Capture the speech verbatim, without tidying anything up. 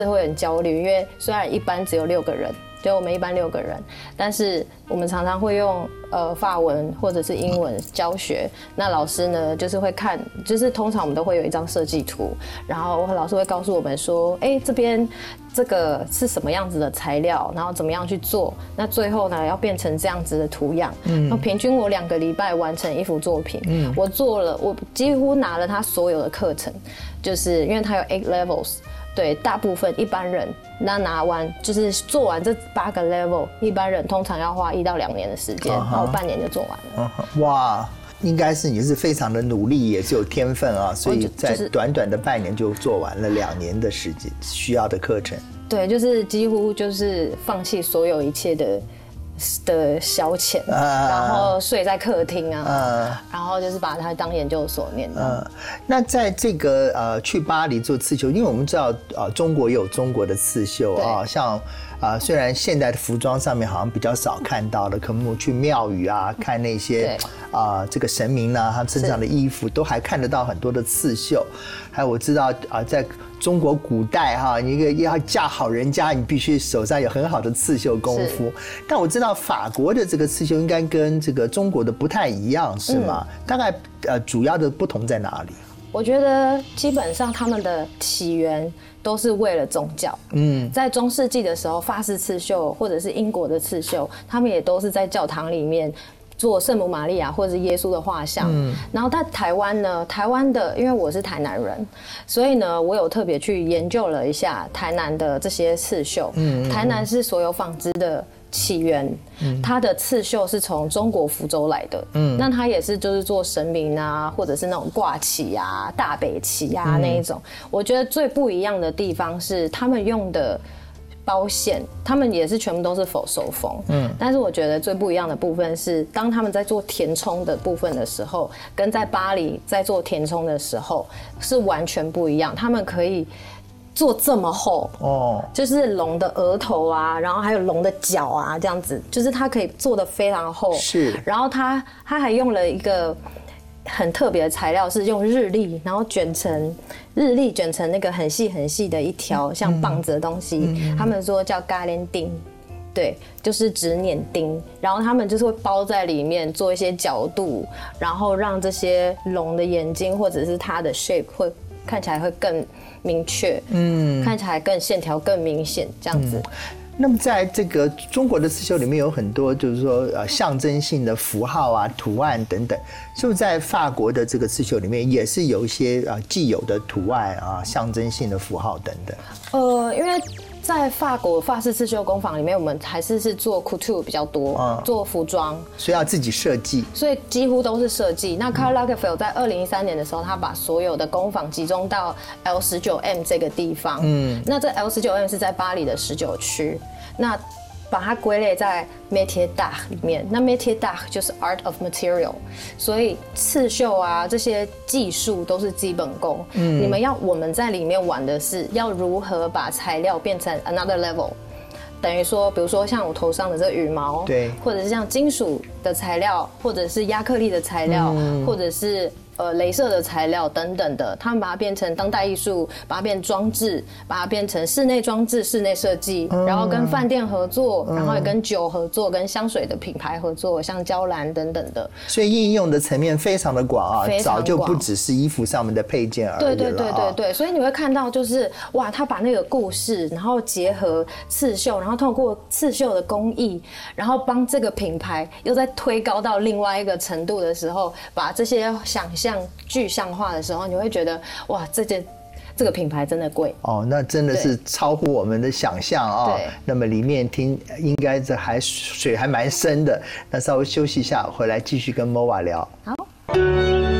会很焦虑，因为虽然一班只有六个人。就我们一班六个人，但是我们常常会用呃法文或者是英文教学。那老师呢，就是会看，就是通常我们都会有一张设计图，然后老师会告诉我们说，哎，这边这个是什么样子的材料，然后怎么样去做。那最后呢，要变成这样子的图样。嗯，那平均我两个礼拜完成一幅作品。嗯，我做了，我几乎拿了他所有的课程，就是因为他有 eight levels。对，大部分一般人那拿完就是做完这八个 level， 一般人通常要花一到两年的时间， uh-huh. 然后半年就做完了。 Uh-huh. 哇，应该是你是非常的努力，也是有天分啊，所以在短短的半年就做完了两年的时间需要的课程。 对，就是几乎就是放弃所有一切的。的消遣，啊、然后睡在客厅啊、啊，然后就是把它当研究所念的、啊。 那在这个呃去巴黎做刺绣，因为我们知道呃中国也有中国的刺绣啊，像啊、呃、虽然现代的服装上面好像比较少看到了，可能我们去庙宇啊看那些啊、呃、这个神明呢、啊，他身上的衣服都还看得到很多的刺绣。还有我知道啊、呃、在。中国古代哈，你一个要嫁好人家，你必须手上有很好的刺绣功夫。但我知道法国的这个刺绣应该跟这个中国的不太一样，是吗？嗯、大概呃主要的不同在哪里？ 我觉得基本上他们的起源都是为了宗教。嗯，在中世纪的时候，法式刺绣或者是英国的刺绣，他们也都是在教堂里面。做圣母玛利亚或者是耶稣的画像，嗯，然后在台湾呢，台湾的，因为我是台南人，所以呢，我有特别去研究了一下台南的这些刺绣。嗯，台南是所有纺织的起源，嗯，它的刺绣是从中国福州来的。嗯，那它也是就是做神明啊，或者是那种挂旗啊、大北旗啊那一种。嗯，我觉得最不一样的地方是他们用的。包线，他们也是全部都是否手缝，嗯，但是我觉得最不一样的部分是，当他们在做填充的部分的时候，跟在巴黎在做填充的时候是完全不一样。他们可以做这么厚哦，就是龙的额头啊，然后还有龙的脚啊，这样子，就是它可以做得非常厚。 是， 然后它它还用了一个。很特别的材料是用日历，然后卷成日历卷成那个很细很细的一条像棒子的东西，嗯、他们说叫嘎连钉，对，就是指捻钉，然后他们就是会包在里面做一些角度，然后让这些龙的眼睛或者是它的 shape 会看起来会更明确，嗯，看起来更线条更明显这样子。嗯， 那么在这个中国的刺绣里面有很多就是说呃象征性的符号啊、图案等等，是不是在法国的这个刺绣里面也是有一些啊既有的图案啊、象征性的符号等等？ 呃，因为在法国法式刺绣工坊里面，我们还是是做 couture 比较多，嗯，做服装， 所以要自己设计， 所以几乎都是设计。那 Karl Lagerfeld 在二零一三年的时候，他把所有的工坊集中到 L 十九 M 这个地方，嗯，那这 L 十九 M 是在巴黎的十九区，那把它归类在 métier d'art 里面。那 métier d'art 就是 art of material， 所以刺绣啊这些技术都是基本功。嗯，你们要我们在里面玩的是要如何把材料变成 another level。等于说，比如说像我头上的这个羽毛， 对， 或者是像金属的材料，或者是亚克力的材料，嗯、或者是呃雷射的材料等等的，他们把它变成当代艺术，把它变成装置，把它变成室内装置、室内设计，嗯、然后跟饭店合作，嗯、然后也跟酒合作，跟香水的品牌合作，像娇兰等等的。 所以应用的层面非常的广啊，早就不只是衣服上面的配件而已了。 对对对对对，所以你会看到就是哇，他把那个故事，然后结合刺绣，然后透过刺绣的工艺，然后帮这个品牌又在推高到另外一个程度的时候，把这些想象具象化的时候，你会觉得哇，这件这个品牌真的贵哦，那真的是超乎我们的想象啊、哦！那么里面听应该这还水还蛮深的，那稍微休息一下，回来继续跟 Moa 聊。 好。